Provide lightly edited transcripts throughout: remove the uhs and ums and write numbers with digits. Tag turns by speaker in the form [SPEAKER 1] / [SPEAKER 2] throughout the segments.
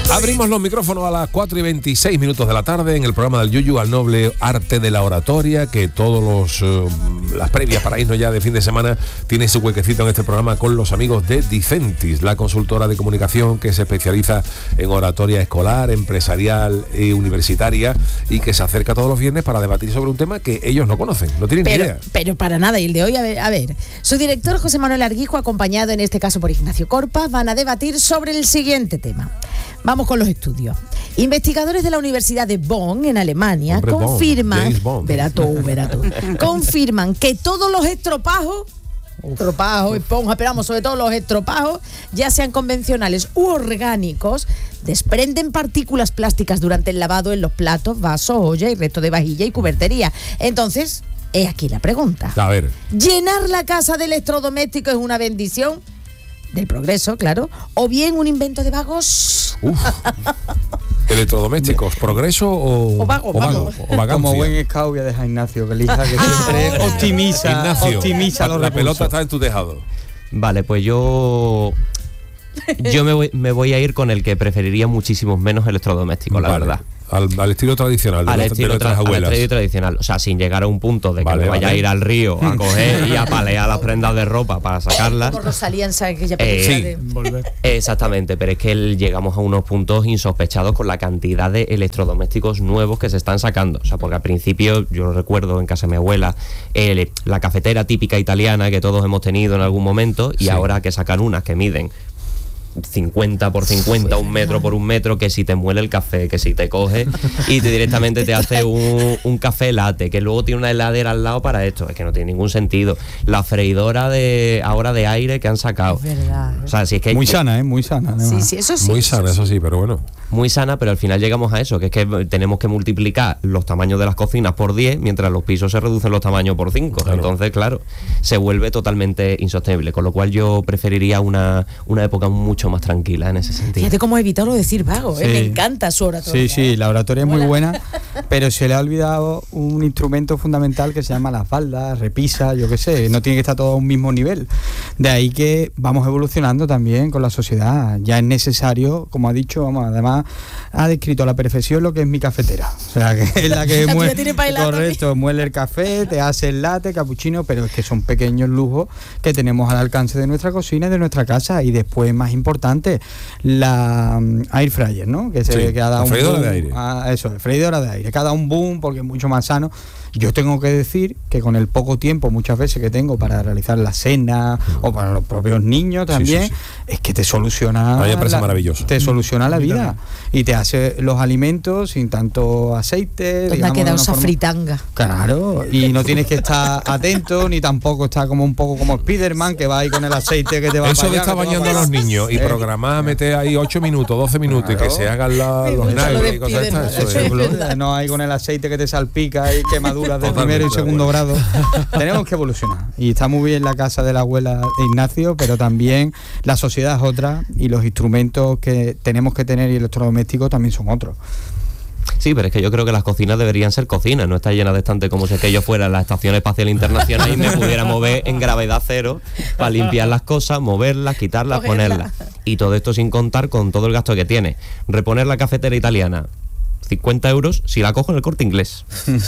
[SPEAKER 1] Abrimos los micrófonos a las 4:26 de la tarde en el programa del Yuyu al noble arte de la oratoria, que todos las previas para irnos ya de fin de semana tiene su huequecito en este programa con los amigos de Dicentis, la consultora de comunicación que se especializa en oratoria escolar, empresarial y universitaria, y que se acerca todos los viernes para debatir sobre un tema que ellos no conocen, no tienen ni idea.
[SPEAKER 2] Pero para nada, y el de hoy, a ver, su director José Manuel Arguijo, acompañado en este caso por Ignacio Corpas, van a debatir sobre el siguiente tema. Vamos con los estudios. Investigadores de la Universidad de Bonn, en Alemania, confirman, verá tú, confirman que todos los estropajos, esponja, esperamos, sobre todo los estropajos, ya sean convencionales u orgánicos, desprenden partículas plásticas durante el lavado en los platos, vasos, olla y resto de vajilla y cubertería. Entonces, he aquí la pregunta.
[SPEAKER 1] A ver.
[SPEAKER 2] ¿Llenar la casa de electrodomésticos es una bendición? Del progreso, claro, o bien un invento de vagos.
[SPEAKER 1] Electrodomésticos, progreso o
[SPEAKER 2] vago.
[SPEAKER 3] Como buen scout voy a dejar a Ignacio que elija, que siempre optimiza
[SPEAKER 1] Ignacio,
[SPEAKER 3] los
[SPEAKER 1] la
[SPEAKER 3] recursos.
[SPEAKER 1] pelota está en tu tejado.
[SPEAKER 4] Vale, pues yo me voy a ir con el que preferiría muchísimos menos electrodomésticos, la verdad.
[SPEAKER 1] Al estilo tradicional de nuestras abuelas. Al estilo
[SPEAKER 4] tradicional, o sea, sin llegar a un punto de que me vaya a ir al río a coger y a palear las prendas de ropa para sacarlas.
[SPEAKER 2] Por Rosalía, aquella película de volver.
[SPEAKER 4] Exactamente, pero es que llegamos a unos puntos insospechados con la cantidad de electrodomésticos nuevos que se están sacando. O sea, porque al principio, yo lo recuerdo en casa de mi abuela, la cafetera típica italiana que todos hemos tenido en algún momento, y ahora que sacan unas que miden 50 por 50, 1 metro por 1 metro, que si te muele el café, que si te coge y directamente te hace un café latte, que luego tiene una heladera al lado para esto. Es que no tiene ningún sentido. La freidora de aire que han sacado.
[SPEAKER 2] Es verdad.
[SPEAKER 4] O sea, si es que
[SPEAKER 3] muy sana, muy sana.
[SPEAKER 2] Sí, eso sí.
[SPEAKER 1] Muy sana, eso sí, pero bueno.
[SPEAKER 4] Muy sana, pero al final llegamos a eso, que es que tenemos que multiplicar los tamaños de las cocinas por 10, mientras los pisos se reducen los tamaños por 5. Claro. Entonces, claro, se vuelve totalmente insostenible. Con lo cual yo preferiría una época mucho más tranquila en ese sentido.
[SPEAKER 2] Fíjate cómo he evitado decir vago, sí. Me encanta su oratoria.
[SPEAKER 3] Sí, la oratoria es muy buena, pero se le ha olvidado un instrumento fundamental que se llama las baldas, repisas, yo qué sé, no tiene que estar todo a un mismo nivel. De ahí que vamos evolucionando también con la sociedad. Ya es necesario, como ha dicho, además ha descrito a la perfección lo que es mi cafetera. O sea, que es la que muele el café, te hace el latte, cappuccino, pero es que son pequeños lujos que tenemos al alcance de nuestra cocina y de nuestra casa. Y después, más importante, la air fryer, ¿no? Que ha dado
[SPEAKER 1] freidora de aire.
[SPEAKER 3] Freidora de aire, que ha dado un boom porque es mucho más sano. Yo tengo que decir que con el poco tiempo muchas veces que tengo para realizar la cena o para los propios niños también, es que te soluciona.
[SPEAKER 1] A mí me parece maravilloso.
[SPEAKER 3] Te soluciona la vida y te hace los alimentos sin tanto aceite.
[SPEAKER 2] Pues me ha quedado esa fritanga.
[SPEAKER 3] Claro, y no tienes que estar atento ni tampoco estar como un poco como Spiderman que va ahí con el aceite que te va a
[SPEAKER 1] eso de estar bañando a los niños y programar, meter ahí 8 minutos, 12 minutos y que se hagan los nails y cosas estas.
[SPEAKER 3] No hay con el aceite que te salpica y quemaduras de primero y segundo grado. Tenemos que evolucionar y está muy bien la casa de la abuela de Ignacio, pero también la sociedad es otra y los instrumentos que tenemos que tener y electrodomésticos también son otros.
[SPEAKER 4] Sí, pero es que yo creo que las cocinas deberían ser cocinas, no estar llenas de estantes como si es que yo fuera a la Estación Espacial Internacional y me pudiera mover en gravedad cero para limpiar las cosas, moverlas, quitarlas, ponerlas. Y todo esto sin contar con todo el gasto que tiene. Reponer la cafetera italiana, 50 euros si la cojo en el Corte Inglés.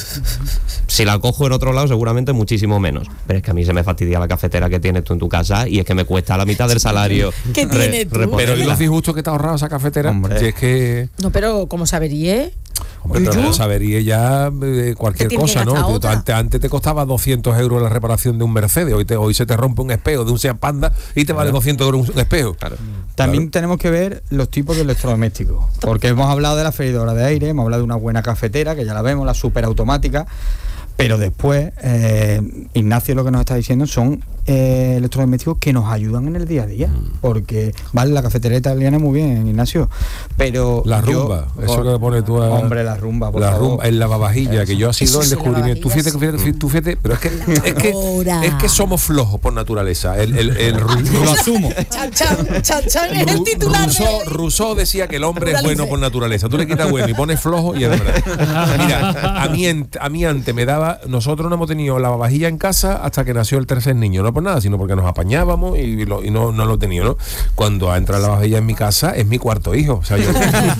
[SPEAKER 4] Si la cojo en otro lado seguramente muchísimo menos. Pero es que a mí se me fastidia la cafetera que tienes tú en tu casa y es que me cuesta la mitad del salario.
[SPEAKER 2] ¿Qué tiene tú?
[SPEAKER 1] Pero ¿y los disgustos que te ha ahorrado esa cafetera?
[SPEAKER 3] Hombre.
[SPEAKER 1] Si es que...
[SPEAKER 2] No, pero como sabería...
[SPEAKER 1] Hombre, pero sabería ya cualquier cosa, ¿no? Antes te costaba 200 euros la reparación de un Mercedes, hoy se te rompe un espejo de un Seat Panda y te vale 200 euros un espejo. Claro.
[SPEAKER 3] También tenemos que ver los tipos de electrodomésticos, porque hemos hablado de la freidora de aire, hemos hablado de una buena cafetera, que ya la vemos, la superautomática, pero después Ignacio lo que nos está diciendo son electrodomésticos que nos ayudan en el día a día, porque vale, la cafetera italiana muy bien, Ignacio, pero
[SPEAKER 1] la rumba, eso que pone tú
[SPEAKER 3] hombre, la rumba, por favor.
[SPEAKER 1] Rumba, el lavavajilla, que yo ha sido el descubrimiento. Tú fíjate, pero es que somos flojos por naturaleza.
[SPEAKER 3] Lo asumo.
[SPEAKER 2] Chan, es el titular.
[SPEAKER 1] Rousseau decía que el hombre es bueno por naturaleza. Tú le quitas bueno y pones flojo y es verdad. Mira, a mí antes me daba nosotros no hemos tenido lavavajilla en casa hasta que nació el tercer niño, no por nada, sino porque nos apañábamos y no lo he tenido, ¿no? Cuando entra la lavavajilla en mi casa, es mi cuarto hijo. O sea, yo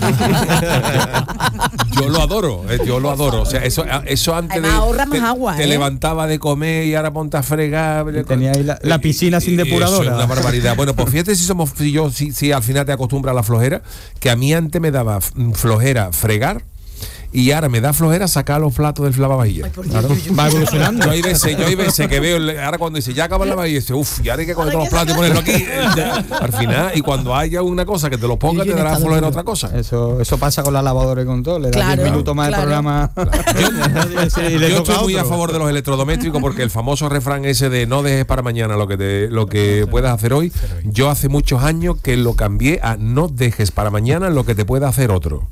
[SPEAKER 1] lo adoro, o sea, eso antes
[SPEAKER 2] además, ahorra más agua,
[SPEAKER 1] te levantaba de comer y ahora ponte a fregar.
[SPEAKER 3] Tenía ahí la piscina sin depuradora.
[SPEAKER 1] Eso es una barbaridad. Bueno, pues fíjate si al final te acostumbras a la flojera, que a mí antes me daba flojera fregar y ahora me da flojera sacar los platos del lavavajillas.
[SPEAKER 3] Claro, va evolucionando.
[SPEAKER 1] Yo hay veces que veo, ahora cuando dice, ya acaba el lavavajilla, dice, y ahora hay que coger todos los platos y ponerlo aquí. Al final, y cuando haya una cosa que te lo ponga, te dará flojera otra cosa.
[SPEAKER 3] Eso pasa con la lavadora y con todo. Le das 10 minutos más de programa.
[SPEAKER 1] Yo estoy muy a favor de los electrodomésticos porque el famoso refrán ese de no dejes para mañana lo que puedas hacer hoy, yo hace muchos años que lo cambié a no dejes para mañana lo que te pueda hacer otro.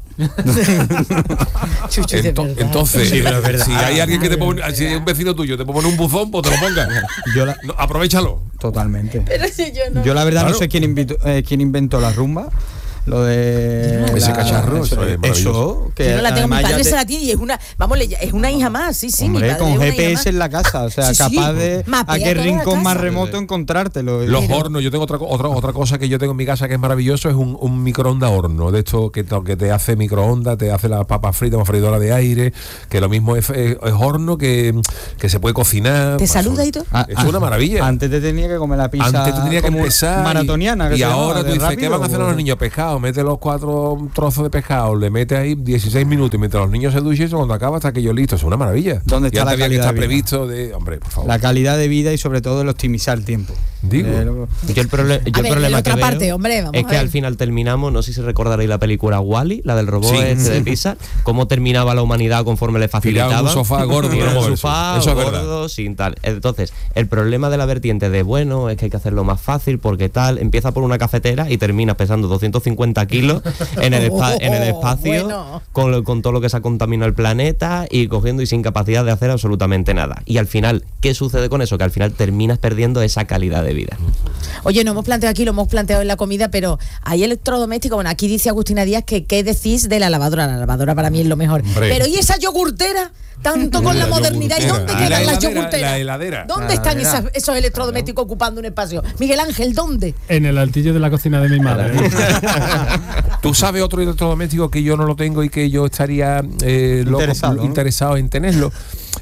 [SPEAKER 1] Entonces,
[SPEAKER 3] sí, pero es verdad.
[SPEAKER 1] Si hay alguien que te pone, si hay un vecino tuyo te pone un buzón, pues te lo ponga. Aprovéchalo.
[SPEAKER 3] Totalmente.
[SPEAKER 2] Pero si yo no.
[SPEAKER 3] Yo la verdad no sé quién inventó la rumba. Lo de
[SPEAKER 1] ese cacharro,
[SPEAKER 3] eso
[SPEAKER 2] que no la tengo, mi padre se la tiene y es una hija más, sí,
[SPEAKER 3] hombre,
[SPEAKER 2] mi padre
[SPEAKER 3] con GPS en la casa, o sea, capaz de a qué rincón más remoto encontrártelo.
[SPEAKER 1] Los hornos, yo tengo otra cosa que yo tengo en mi casa que es maravilloso, es un microondas horno, de esto que te hace microondas, te hace las papas fritas, una freidora de aire, que lo mismo es horno que se puede cocinar.
[SPEAKER 2] ¿Te saluda y todo?
[SPEAKER 1] Es una maravilla.
[SPEAKER 3] Antes te tenía que comer la pizza.
[SPEAKER 1] Antes te tenía que empezar
[SPEAKER 3] maratoniana.
[SPEAKER 1] Y ahora tú dices, ¿qué van a hacer los niños? Pescado, mete los 4 trozos de pescado, le mete ahí 16 minutos y mientras los niños se duchen, eso cuando acaba hasta que yo listo, es una maravilla.
[SPEAKER 3] ¿Dónde está la calidad?
[SPEAKER 1] Que está previsto de, hombre, por favor.
[SPEAKER 3] La calidad de vida y sobre todo el optimizar el tiempo.
[SPEAKER 1] Digo.
[SPEAKER 4] Yo el problema que veo
[SPEAKER 2] hombre,
[SPEAKER 4] es que al final terminamos, no sé si recordaréis la película Wall-E, la del robot de Pixar, cómo terminaba la humanidad conforme le facilitaba.
[SPEAKER 1] Un sofá gordo,
[SPEAKER 4] un sofá eso gordo, sin tal. Entonces, el problema de la vertiente de bueno, es que hay que hacerlo más fácil porque tal, empieza por una cafetera y terminas pesando 250 kilos en el espacio, bueno. con todo lo que se ha contaminado el planeta y cogiendo y sin capacidad de hacer absolutamente nada. Y al final, ¿qué sucede con eso? Que al final terminas perdiendo esa calidad de vida.
[SPEAKER 2] Oye, no hemos planteado aquí, lo hemos planteado en la comida, pero hay electrodomésticos. Bueno, aquí dice Agustina Díaz que ¿qué decís de la lavadora? La lavadora para mí es lo mejor. Hombre. Pero ¿y esa yogurtera? Tanto con la modernidad. ¿Y dónde quedan las yogurteras?
[SPEAKER 1] La heladera.
[SPEAKER 2] ¿Dónde están esos electrodomésticos ocupando un espacio? Miguel Ángel, ¿dónde?
[SPEAKER 5] En el altillo de la cocina de mi madre.
[SPEAKER 1] ¿Tú sabes otro electrodoméstico que yo no lo tengo y que yo estaría interesado en tenerlo?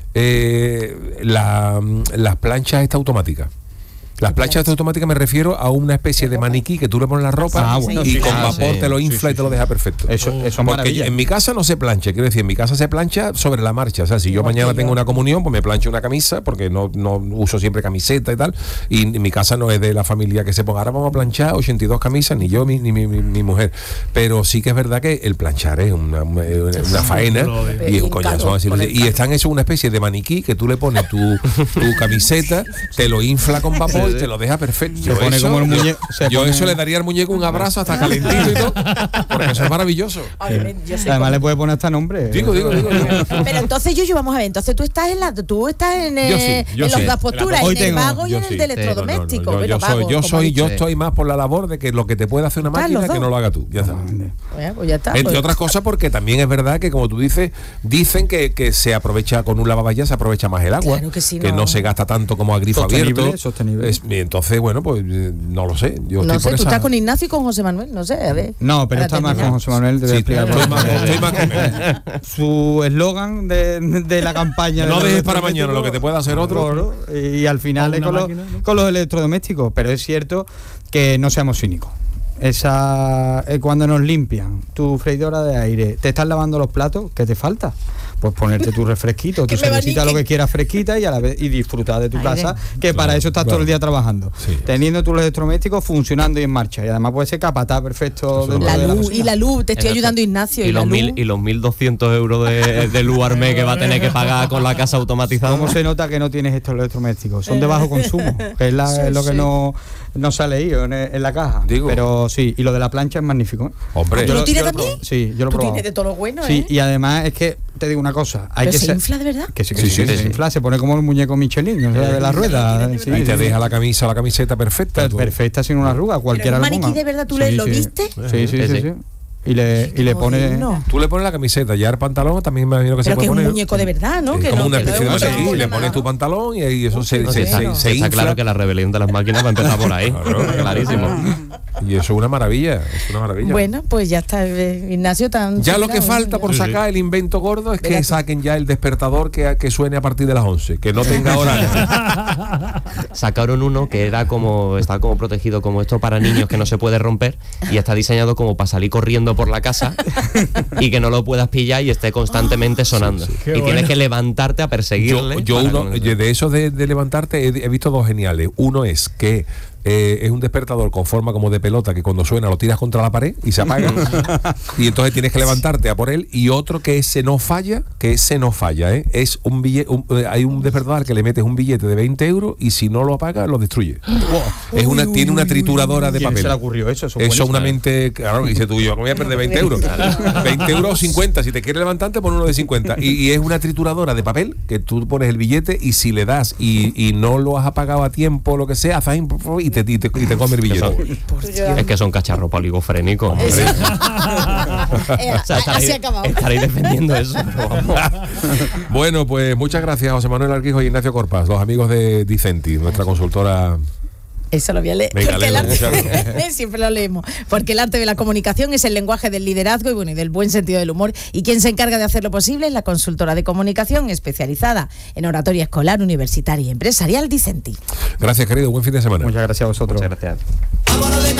[SPEAKER 1] Las planchas automáticas. Las planchas automáticas me refiero a una especie de maniquí que tú le pones la ropa y con vapor te lo infla y te lo deja perfecto.
[SPEAKER 3] Eso
[SPEAKER 1] porque en mi casa no se plancha, quiero decir, en mi casa se plancha sobre la marcha. O sea, si yo mañana tengo una comunión, pues me plancho una camisa, porque no uso siempre camiseta y tal. Y en mi casa no es de la familia que se ponga, ahora vamos a planchar 82 camisas, ni yo ni mi mujer. Pero sí que es verdad que el planchar es una faena y es un coñazo. Y están hechos una especie de maniquí que tú le pones tu camiseta, te lo infla con vapor y te lo deja perfecto. Yo eso le daría al muñeco un abrazo hasta calentito y todo, porque eso es maravilloso.
[SPEAKER 3] Además le puede poner hasta nombre.
[SPEAKER 1] Digo.
[SPEAKER 2] Pero entonces, Yuyu, vamos a ver, entonces tú estás en las dos posturas, en el vago y en el de electrodoméstico.
[SPEAKER 1] Yo estoy más por la labor de que lo que te puede hacer una máquina que no lo haga tú. Ya está.
[SPEAKER 2] Pues ya está.
[SPEAKER 1] Entre otras cosas, porque también es verdad que, como tú dices, dicen que se aprovecha con un lavavajillas, se aprovecha más el agua,
[SPEAKER 2] claro que sí,
[SPEAKER 1] no se gasta tanto como a grifo abierto.
[SPEAKER 3] Sostenible.
[SPEAKER 1] Entonces, bueno, pues no lo sé. Yo
[SPEAKER 2] no
[SPEAKER 1] estoy
[SPEAKER 2] sé, tú estás con Ignacio y con José Manuel, no sé, a ver.
[SPEAKER 3] No, pero está más con José Manuel. Te voy a explicar.
[SPEAKER 1] Estoy más con él.
[SPEAKER 3] Su eslogan de la campaña.
[SPEAKER 1] No dejes para mañana lo que te pueda hacer otro.
[SPEAKER 3] Y al final es con los electrodomésticos. Pero es cierto que no seamos cínicos. Cuando nos limpian tu freidora de aire, te estás lavando los platos, ¿qué te falta? Pues ponerte tu refresquito, tu cervecita, lo que quieras fresquita y a la vez y disfrutar de tu casa, que para eso estás todo el día trabajando, teniendo tus electrodomésticos funcionando y en marcha, y además puede ser capataz perfecto
[SPEAKER 2] la luz, y la luz, te estoy ayudando, Ignacio,
[SPEAKER 4] y los 1.200 euros de luz al mes que va a tener que pagar con la casa automatizada.
[SPEAKER 3] ¿Cómo se nota que no tienes estos electrodomésticos? Son de bajo consumo, que es lo que no se ha leído en la caja. Pero sí, y lo de la plancha es magnífico.
[SPEAKER 1] Hombre,
[SPEAKER 2] ¿tú lo tienes también?
[SPEAKER 3] Sí, yo lo he probado.
[SPEAKER 2] Tú tienes de todo lo bueno,
[SPEAKER 3] Sí, y además es que te digo una cosa,
[SPEAKER 2] ¿se infla de verdad?
[SPEAKER 3] Que sí, se infla, se pone como el muñeco Michelin, o sea, de la rueda.
[SPEAKER 1] Y te deja la camiseta perfecta.
[SPEAKER 3] Perfecta, sin una arruga, cualquiera lo ponga.
[SPEAKER 2] ¿Un maniquí de verdad tú lo viste?
[SPEAKER 3] Sí. y le pone...
[SPEAKER 2] No.
[SPEAKER 1] Tú le pones la camiseta, ya el pantalón también me imagino que se
[SPEAKER 2] Pero
[SPEAKER 1] puede
[SPEAKER 2] que es un
[SPEAKER 1] poner.
[SPEAKER 2] muñeco de verdad, ¿no?
[SPEAKER 1] Es
[SPEAKER 2] Que
[SPEAKER 1] como
[SPEAKER 2] no,
[SPEAKER 1] una
[SPEAKER 2] que no
[SPEAKER 1] especie de
[SPEAKER 2] es un
[SPEAKER 1] maniquí, le
[SPEAKER 2] muñeco.
[SPEAKER 1] pones tu pantalón y ahí eso se
[SPEAKER 4] Está
[SPEAKER 1] infla.
[SPEAKER 4] claro que la rebelión de las máquinas va a empezar por ahí.
[SPEAKER 1] Claro.
[SPEAKER 4] Clarísimo.
[SPEAKER 1] Y eso es una maravilla, es una maravilla.
[SPEAKER 2] Bueno, pues ya está Ignacio tan...
[SPEAKER 1] Ya lo que
[SPEAKER 2] superado,
[SPEAKER 1] falta
[SPEAKER 2] ¿no?
[SPEAKER 1] por sacar el invento gordo es que
[SPEAKER 2] Verás tú.
[SPEAKER 1] saquen ya el despertador que suene a partir de las 11, que no tenga hora.
[SPEAKER 4] Sacaron uno que está como protegido como esto para niños que no se puede romper y está diseñado como para salir corriendo por la casa y que no lo puedas pillar y esté constantemente sonando.
[SPEAKER 5] Qué
[SPEAKER 4] Y tienes
[SPEAKER 5] bueno.
[SPEAKER 4] que levantarte a perseguirle.
[SPEAKER 1] Yo
[SPEAKER 4] para
[SPEAKER 1] uno,
[SPEAKER 4] que no-
[SPEAKER 1] de esos de levantarte he visto dos geniales. Uno es que es un despertador con forma como de pelota que cuando suena lo tiras contra la pared y se apaga y entonces tienes que levantarte a por él, y otro que ese no falla, es un billete, hay un despertador que le metes un billete de 20 euros y si no lo apaga lo destruye. Tiene una trituradora de
[SPEAKER 3] ¿Quién
[SPEAKER 1] papel.
[SPEAKER 3] se le ocurrió eso? Eso
[SPEAKER 1] Eso
[SPEAKER 3] buenísimo.
[SPEAKER 1] una mente, claro, dice tú, yo me voy a perder 20 euros. 20 euros o 50. Si te quieres levantarte, pon uno de 50. Y es una trituradora de papel que tú pones el billete y si le das y no lo has apagado a tiempo, lo que sea, haces y te come el billete.
[SPEAKER 4] Es que son cacharros poligofrénicos. hombre. O sea,
[SPEAKER 2] Así ha acabado.
[SPEAKER 4] estaréis defendiendo eso, pero vamos.
[SPEAKER 1] Bueno, pues muchas gracias, José Manuel Arquijo y Ignacio Corpas, los amigos de Dicenti, nuestra consultora.
[SPEAKER 2] Eso lo voy a leer.
[SPEAKER 1] Venga,
[SPEAKER 2] Porque el
[SPEAKER 1] léelo,
[SPEAKER 2] arte, siempre lo leemos. Porque el arte de la comunicación es el lenguaje del liderazgo y del buen sentido del humor. Y quien se encarga de hacerlo posible es la consultora de comunicación especializada en oratoria escolar, universitaria y empresarial Dicenti.
[SPEAKER 1] Gracias, querido. Buen fin de semana.
[SPEAKER 3] Muchas gracias a vosotros.
[SPEAKER 4] Muchas gracias.